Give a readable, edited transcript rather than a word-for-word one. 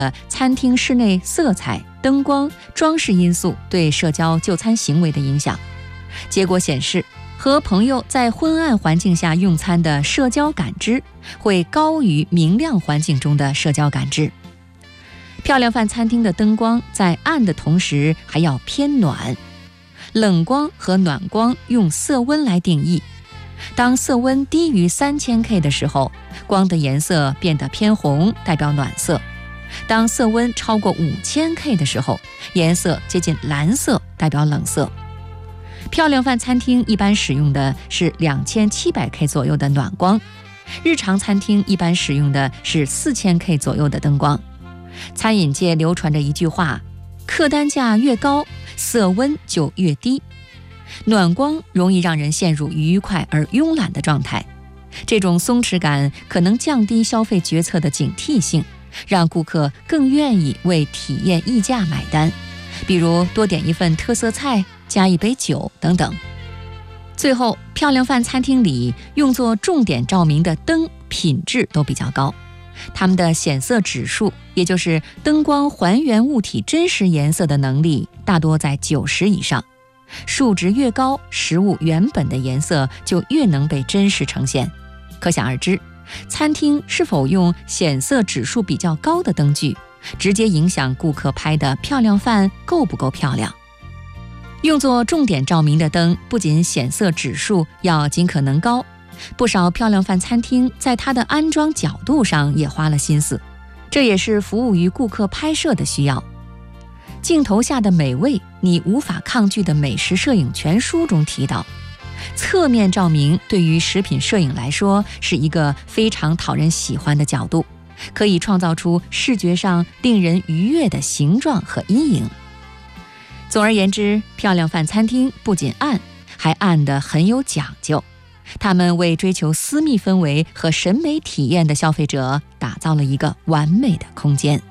餐厅室内色彩、灯光、装饰因素对社交就餐行为的影响。结果显示，和朋友在昏暗环境下用餐的社交感知会高于明亮环境中的社交感知。漂亮饭餐厅的灯光在暗的同时还要偏暖。冷光和暖光用色温来定义，当色温低于3000K 的时候，光的颜色变得偏红，代表暖色；当色温超过5000K 的时候，颜色接近蓝色，代表冷色。漂亮饭餐厅一般使用的是2700K 左右的暖光，日常餐厅一般使用的是4000K 左右的灯光。餐饮界流传着一句话：客单价越高，色温就越低。暖光容易让人陷入愉快而慵懒的状态，这种松弛感可能降低消费决策的警惕性，让顾客更愿意为体验溢价买单，比如多点一份特色菜，加一杯酒等等。最后，漂亮饭餐厅里用作重点照明的灯品质都比较高，它们的显色指数，也就是灯光还原物体真实颜色的能力，大多在90以上。数值越高，食物原本的颜色就越能被真实呈现。可想而知，餐厅是否用显色指数比较高的灯具，直接影响顾客拍的漂亮饭够不够漂亮。用作重点照明的灯，不仅显色指数要尽可能高，不少漂亮饭餐厅在它的安装角度上也花了心思，这也是服务于顾客拍摄的需要。镜头下的美味，你无法抗拒的美食摄影全书中提到，侧面照明对于食品摄影来说是一个非常讨人喜欢的角度，可以创造出视觉上令人愉悦的形状和阴影。总而言之，漂亮饭餐厅不仅暗，还暗得很有讲究，他们为追求私密氛围和审美体验的消费者打造了一个完美的空间。